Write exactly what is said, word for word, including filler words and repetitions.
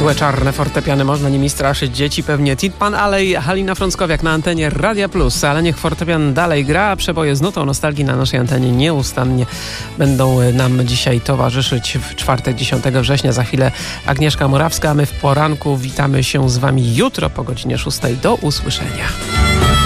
Złe czarne fortepiany, można nimi straszyć dzieci, pewnie Tin-Pan Alley, Halina Frąckowiak na antenie Radia Plus, ale niech fortepian dalej gra, a przeboje z nutą nostalgii na naszej antenie nieustannie będą nam dzisiaj towarzyszyć w czwartek dziesiątego września. Za chwilę Agnieszka Morawska, a my w poranku witamy się z wami jutro po godzinie szóstej. Do usłyszenia.